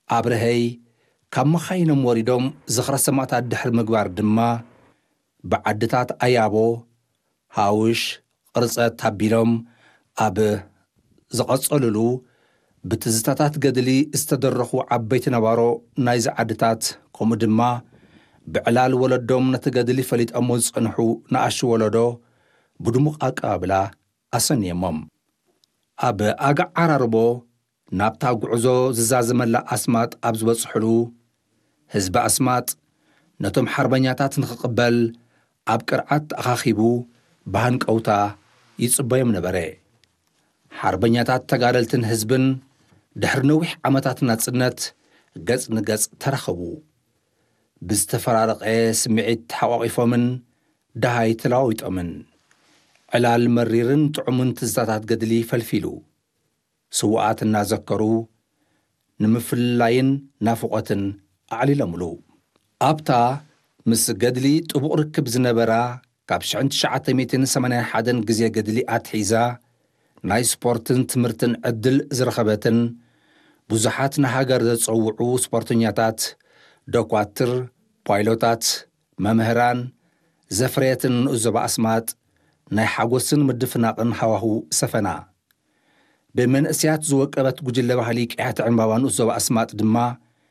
ኣብረሀይ ካብ መኻይኖም ወሪዶም ዝኽረ ሰማዕታት ድሕሪ ምግባር ድማ ብዓድታት ኣያቦ ሃውሽ ቅርፀት ታቢሎም ኣብ ዝቐጸሉሉ ብትዝታታት ገድሊ ዝተደረኹ ዓበይቲ ነባሮ ናይዚ ዓድታት ከምኡ ድማ ብዕላል ወለዶም ነቲ ገድሊ ፈሊጠሞ ዝጸንሑ ንኣሽ ወለዶ ብድሙቕ ኣቀባብላ ኣሰንየሞም። ኣብ ኣጋዕ ዓራርቦ ናብታ ጉዕዞ ዝዛዘመላ ኣስማጥ ኣብ ዝበጽሕሉ ህዝቢ ኣስማጥ ነቶም ሓርበኛታት ንኽቕበል ኣብ ቅርዓት ተኣኻኺቡ ብሃንቀውታ ይጽበዮም ነበረ። ሓርበኛታት ተጋደልትን ህዝብን ድሕሪ ነዊሕ ዓመታት ናጽነት ገጽ ንገጽ ተረኸቡ። ብዝተፈራረቐ ስምዒት ተሓቋቒፎምን ደሃይ ተለዋዊጦምን ዕላል መሪርን ጥዑምን ትዝታታት ገድሊ ፈልፊሉ ስውኣት እናዘከሩ ንምፍላይን ናፍቖትን ኣዕሊሎምሉ። ኣብታ ምስ ገድሊ ጥቡቕ ርክብ ዝነበራ ካብ 1981 ግዜ ገድሊ ኣትሒዛ ናይ ስፖርትን ትምህርትን ዕድል ዝረኸበትን ብዙሓት ንሃገር ዘጸውዑ ስፖርተኛታት፣ ዶኳትር፣ ፓይሎታት፣ መምህራን ዘፍረየትን ንእዞባ ኣስማጥ ናይ ሓጐስን ምድፍናቕን ሃዋህው ሰፈና። ብመንእስያት ዝወቀበት ጉጅለ ባህሊ ቀያሕቲ ዕምባባ ንእዞባ ኣስማጥ ድማ